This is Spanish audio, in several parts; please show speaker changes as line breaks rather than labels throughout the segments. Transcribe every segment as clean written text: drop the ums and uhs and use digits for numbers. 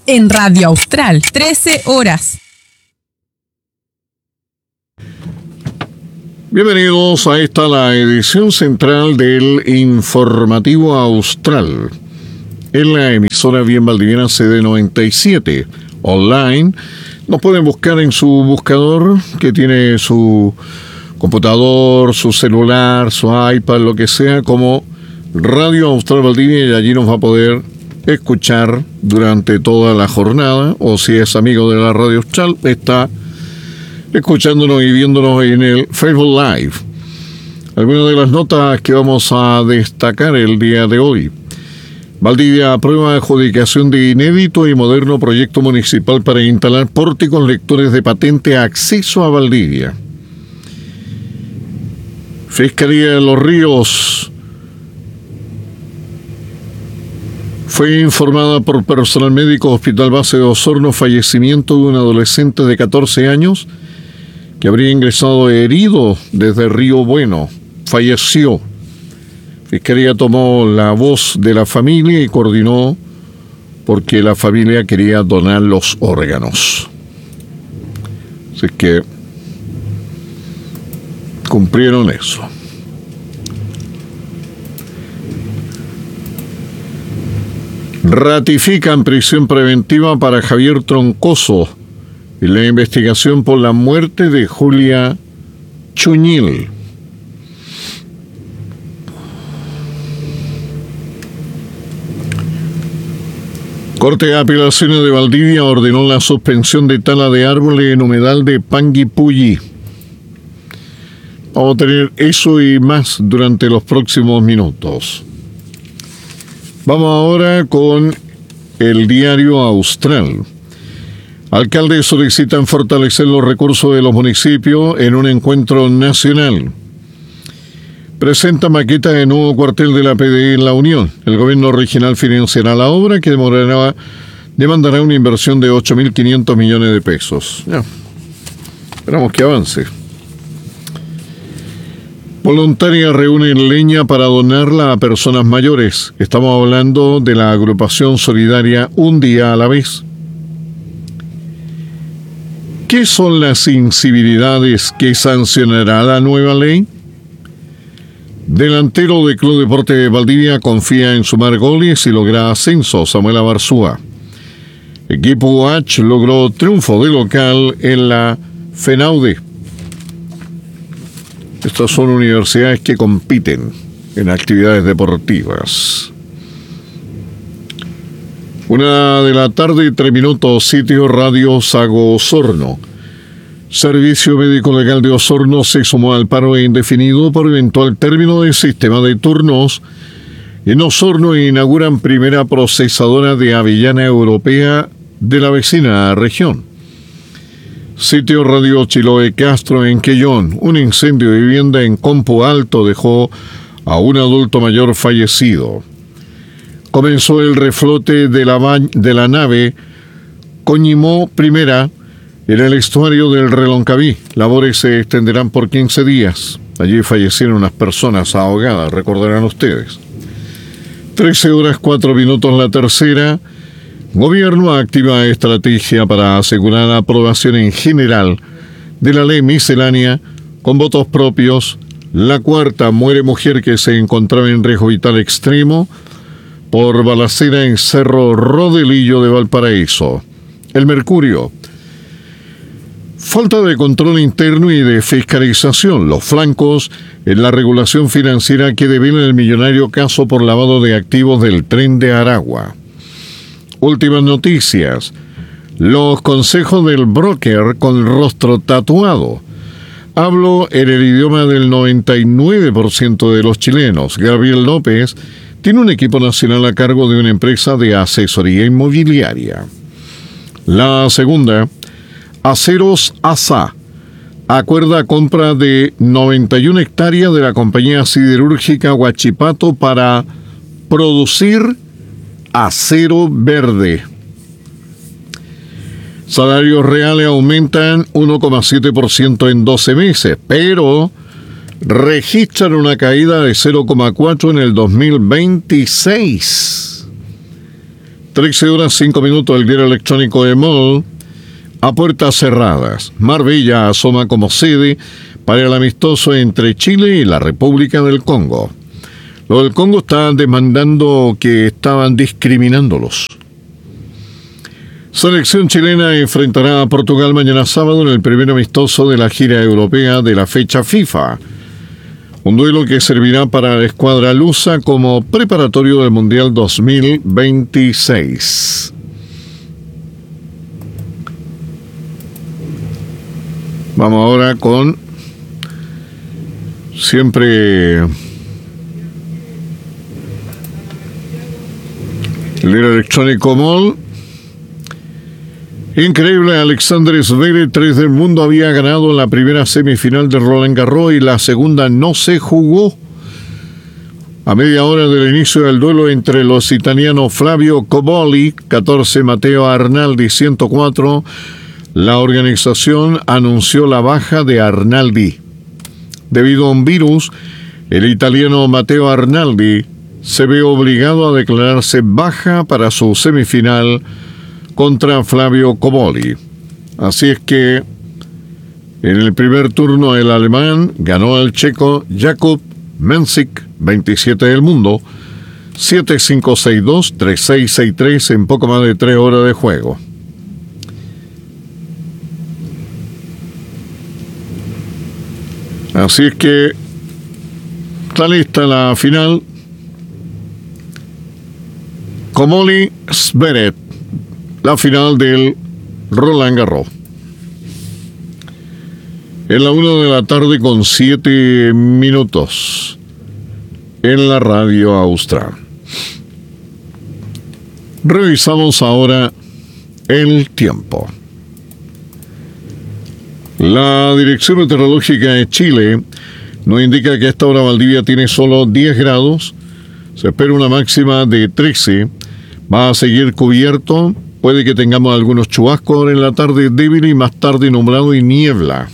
en Radio Austral, 13 horas.
Bienvenidos a esta, la edición central del Informativo Austral. En la emisora Bien Valdiviana CD97. Online nos pueden buscar en su buscador que tiene su computador, su celular, su iPad, lo que sea, como Radio Austral Valdivia, y allí nos va a poder escuchar durante toda la jornada, o si es amigo de la Radio Austral, está escuchándonos y viéndonos en el Facebook Live. Algunas de las notas que vamos a destacar el día de hoy. Valdivia aprueba adjudicación de inédito y moderno proyecto municipal para instalar pórticos lectores de patente acceso a Valdivia. Fiscalía de Los Ríos fue informada por personal médico Hospital Base de Osorno fallecimiento de un adolescente de 14 años que habría ingresado herido desde Río Bueno. Falleció. Fiscalía tomó la voz de la familia y coordinó porque la familia quería donar los órganos. Así que cumplieron eso. Ratifican prisión preventiva para Javier Troncoso en la investigación por la muerte de Julia Chuñil. Corte de Apelaciones de Valdivia ordenó la suspensión de tala de árboles en humedal de Panguipulli. Vamos a tener eso y más durante los próximos minutos. Vamos ahora con el Diario Austral. Alcaldes solicitan fortalecer los recursos de los municipios en un encuentro nacional. Presenta maqueta de nuevo cuartel de la PDI en La Unión. El gobierno regional financiará la obra que demandará una inversión de 8.500 millones de pesos. Ya. Esperamos que avance. Voluntaria reúnen leña para donarla a personas mayores. Estamos hablando de la agrupación solidaria Un Día a la Vez. ¿Qué son las incivilidades que sancionará la nueva ley? Delantero de Club Deporte de Valdivia confía en sumar goles y logra ascenso. Samuel Abarzúa. Equipo UH logró triunfo de local en la FENAUDE. Estas son universidades que compiten en actividades deportivas. 1:03 p.m, sitio Radio Sago Osorno. Servicio Médico Legal de Osorno se sumó al paro indefinido por eventual término del sistema de turnos. En Osorno inauguran primera procesadora de avellana europea de la vecina región. Sitio Radio Chiloé Castro en Quellón. Un incendio de vivienda en Compo Alto dejó a un adulto mayor fallecido. Comenzó el reflote de la nave Coñimó Primera en el estuario del Reloncaví. Labores se extenderán por 15 días. Allí fallecieron unas personas ahogadas, recordarán ustedes. 13:04 p.m, la tercera. Gobierno activa estrategia para asegurar la aprobación en general de la ley miscelánea con votos propios. La cuarta, muere mujer que se encontraba en riesgo vital extremo por balacera en Cerro Rodelillo de Valparaíso. El Mercurio. Falta de control interno y de fiscalización. Los flancos en la regulación financiera que devela el millonario caso por lavado de activos del Tren de Aragua. Últimas noticias. Los consejos del broker con el rostro tatuado. Hablo en el idioma del 99% de los chilenos. Gabriel López tiene un equipo nacional a cargo de una empresa de asesoría inmobiliaria. La segunda, Aceros ASA acuerda compra de 91 hectáreas de la compañía siderúrgica Huachipato para producir acero verde. Salarios reales aumentan 1,7% en 12 meses, pero registran una caída de 0,4% en el 2026. 13 horas 5 minutos, el diario electrónico de MOL. A puertas cerradas, Marbella asoma como sede para el amistoso entre Chile y la República del Congo. Los del Congo estaban demandando que estaban discriminándolos. Selección chilena enfrentará a Portugal mañana sábado en el primer amistoso de la gira europea de la fecha FIFA. Un duelo que servirá para la escuadra lusa como preparatorio del Mundial 2026. Vamos ahora con siempre el diario electrónico MOL. Increíble, Alexander Zverev, 3 del mundo, había ganado la primera semifinal de Roland Garros y la segunda no se jugó. A media hora del inicio del duelo entre los italianos Flavio Cobolli, 14, Matteo Arnaldi, 104, la organización anunció la baja de Arnaldi. Debido a un virus, el italiano Matteo Arnaldi se ve obligado a declararse baja para su semifinal contra Flavio Cobolli. Así es que en el primer turno el alemán ganó al checo Jakub Mensik, 27 del mundo, 7-5-6-2, 3-6-6-3 en poco más de 3 horas de juego. Así es que está lista la final. Cobolli Zverev, la final del Roland Garros. En la 1 de la tarde con 7 minutos en la radio austral. Revisamos ahora el tiempo. La Dirección Meteorológica de Chile nos indica que a esta hora Valdivia tiene solo 10 grados. Se espera una máxima de 13. Va a seguir cubierto. Puede que tengamos algunos chubascos en la tarde débil y más tarde nublado y niebla.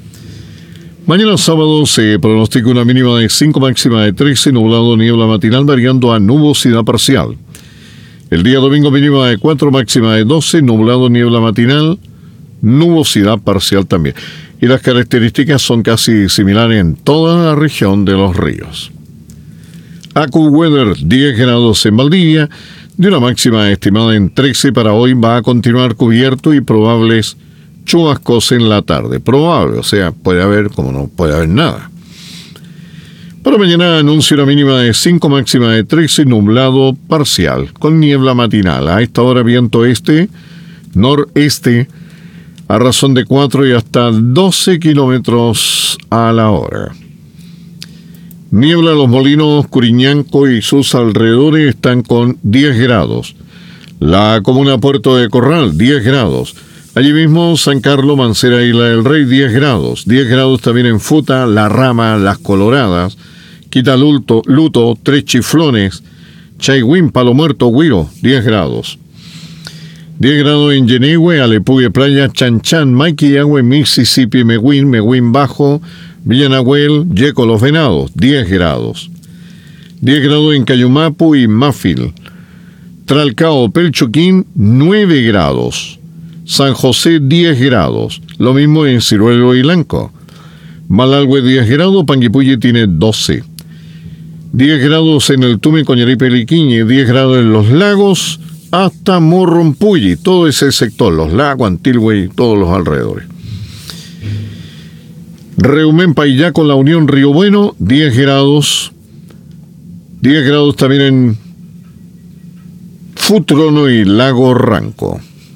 Mañana sábado se pronostica una mínima de 5, máxima de 13, nublado, niebla matinal, variando a nubosidad parcial. El día domingo mínima de 4, máxima de 12, nublado, niebla matinal, nubosidad parcial también. Y las características son casi similares en toda la región de Los Ríos. AccuWeather, 10 grados en Valdivia, de una máxima estimada en 13 para hoy. Va a continuar cubierto y probables chubascos en la tarde. Probable, o sea, puede haber como no puede haber nada. Para mañana anuncia una mínima de 5, máxima de 13, nublado parcial, con niebla matinal. A esta hora viento noreste, a razón de 4 y hasta 12 kilómetros a la hora. Niebla. Los Molinos, Curiñanco y sus alrededores están con 10 grados. La comuna Puerto de Corral, 10 grados. Allí mismo San Carlos, Mancera, Isla del Rey, 10 grados. 10 grados también en Futa, La Rama, Las Coloradas, Quitaluto, Luto, Tres Chiflones, Chayhuín, Palo Muerto, Huiro, 10 grados. 10 grados en Yenehue, Alepugue, Playa, Chanchan, Maiquillagüe, Mississippi, Meguín Bajo, Villanahuel, Yeco, Los Venados, 10 grados. 10 grados en Cayumapu y Mafil. Tralcao, Pelchuquín, 9 grados. San José, 10 grados. Lo mismo en Ciruelo y Lanco. Malalhue, 10 grados. Panguipulli tiene 12. 10 grados en el Tume, Coñaripe, Liquiñe. 10 grados en Los Lagos hasta Morrompulli. Todo ese sector, Los Lagos, Antilhue y todos los alrededores. Reumén, Paillaco, La Unión, Río Bueno, 10 grados. 10 grados también en Futrono y Lago Ranco.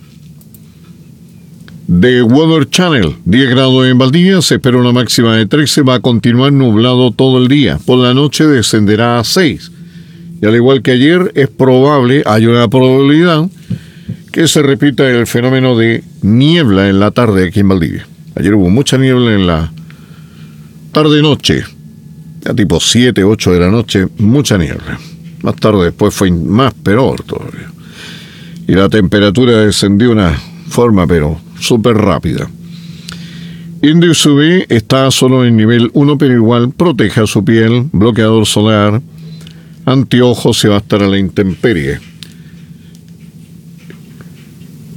The Weather Channel, 10 grados en Valdivia, se espera una máxima de 13, va a continuar nublado todo el día. Por la noche descenderá a 6. Y al igual que ayer, es probable, hay una probabilidad, que se repita el fenómeno de niebla en la tarde aquí en Valdivia. Ayer hubo mucha niebla en la tarde-noche, ya tipo 7, 8 de la noche, mucha niebla. Más tarde después fue más peor todavía. Y la temperatura descendió de una forma, pero súper rápida. Índice UV está solo en nivel 1, pero igual proteja su piel, bloqueador solar, anteojos, se va a estar a la intemperie.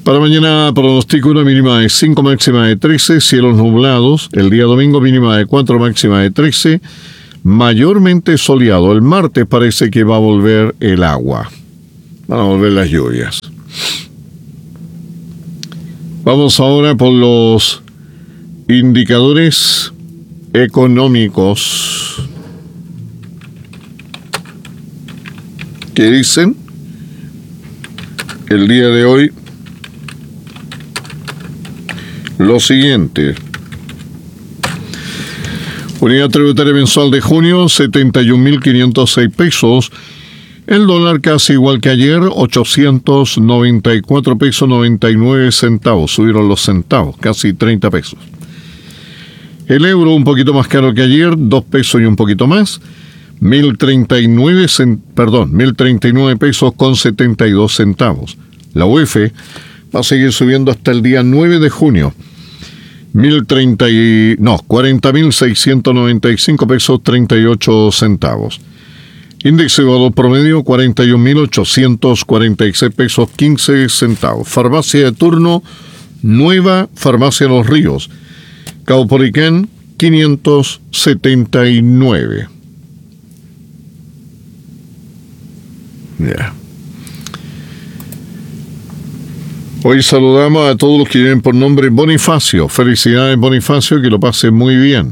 Para mañana pronostico una mínima de 5, máxima de 13, cielos nublados. El día domingo mínima de 4, máxima de 13, mayormente soleado. El martes parece que va a volver el agua, van a volver las lluvias. Vamos ahora por los indicadores económicos. ¿Qué dicen? El día de hoy lo siguiente. Unidad tributaria mensual de junio, 71.506 pesos. El dólar casi igual que ayer, 894 pesos 99 centavos. Subieron los centavos, casi 30 pesos. El euro un poquito más caro que ayer, 2 pesos y un poquito más. 1.039 pesos con 72 centavos. La UF va a seguir subiendo hasta el día 9 de junio. 40.695 pesos 38 centavos. Índice de valor promedio 41.846 pesos 15 centavos. Farmacia de turno, Nueva Farmacia Los Ríos. Caupolicán 579. Hoy saludamos a todos los que vienen por nombre Bonifacio. Felicidades, Bonifacio, que lo pase muy bien.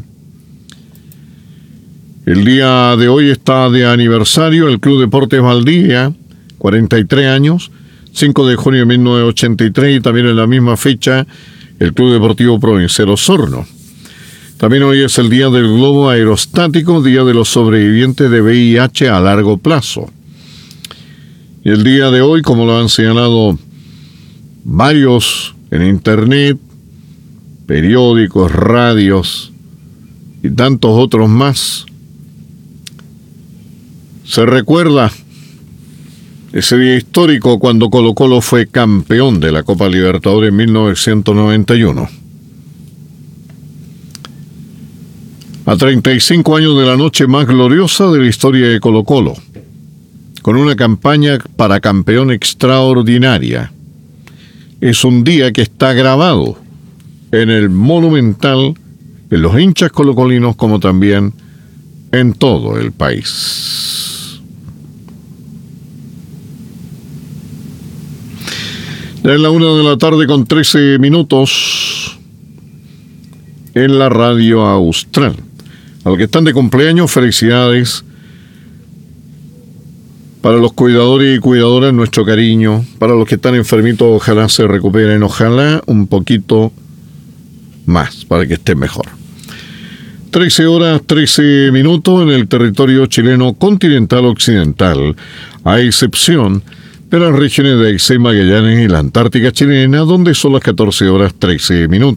El día de hoy está de aniversario el Club Deportes Valdivia, 43 años, 5 de junio de 1983, y también en la misma fecha el Club Deportivo Provincial Osorno. También hoy es el día del globo aerostático, día de los sobrevivientes de VIH a largo plazo. Y el día de hoy, como lo han señalado varios en internet, periódicos, radios y tantos otros más, se recuerda ese día histórico cuando Colo-Colo fue campeón de la Copa Libertadores en 1991. A 35 años de la noche más gloriosa de la historia de Colo-Colo, con una campaña para campeón extraordinaria. Es un día que está grabado en el Monumental, en los hinchas colocolinos como también en todo el país. Ya es la 1:13 p.m. en la radio austral. A los que están de cumpleaños, felicidades. Para los cuidadores y cuidadoras, nuestro cariño. Para los que están enfermitos, ojalá se recuperen. Ojalá un poquito más para que estén mejor. 13:13 p.m. en el territorio chileno continental occidental, a excepción de las regiones de Aysén, Magallanes y la Antártica chilena, donde son las 14:13 p.m.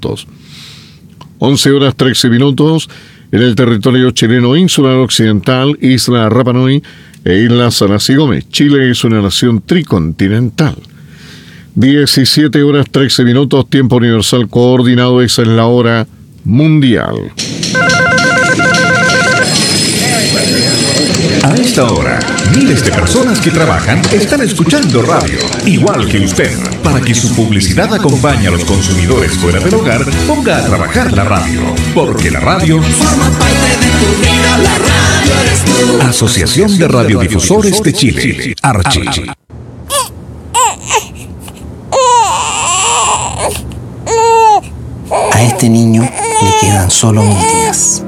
11:13 p.m. en el territorio chileno insular occidental, Isla Rapa Nui e Isla Salas y Gómez. Chile es una nación tricontinental. 17:13 p.m, tiempo universal coordinado, esa es la hora mundial.
A esta hora, miles de personas que trabajan están escuchando radio, igual que usted. Para que su publicidad acompañe a los consumidores fuera del hogar, ponga a trabajar la radio, porque la radio
forma parte de tu vida, la radio eres tú.
Asociación de Radiodifusores de Chile, Archi.
A este niño le quedan solo 1000 días.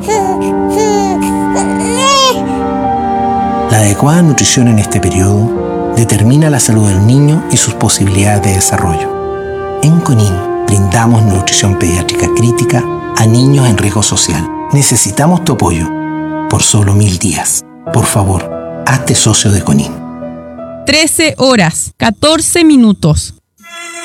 La adecuada nutrición en este periodo determina la salud del niño y sus posibilidades de desarrollo. En CONIN brindamos nutrición pediátrica crítica a niños en riesgo social. Necesitamos tu apoyo por solo 1000 días. Por favor, hazte socio de CONIN.
13:14 p.m.